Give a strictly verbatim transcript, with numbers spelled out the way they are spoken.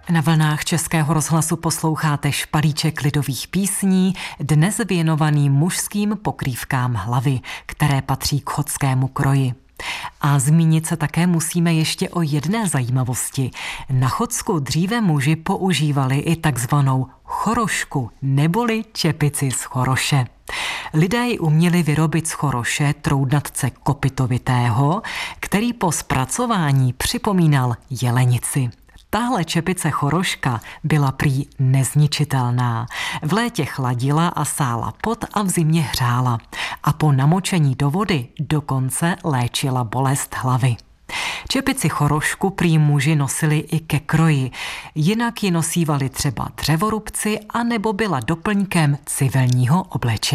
Na vlnách Českého rozhlasu posloucháte špalíček lidových písní, dnes věnovaný mužským pokrývkám hlavy, které patří k chotskému kroji. A zmínit se také musíme ještě o jedné zajímavosti. Na Chotsku dříve muži používali i takzvanou chorošku, neboli čepici z choroše. Lidé ji uměli vyrobit z choroše troudnatce kopitovitého, který po zpracování připomínal jelenici. Tahle čepice choroška byla prý nezničitelná. V létě chladila a sála pot a v zimě hřála. A po namočení do vody dokonce léčila bolest hlavy. Čepici chorošku prý muži nosili i ke kroji. Jinak ji nosívali třeba dřevorubci, anebo byla doplňkem civilního oblečení.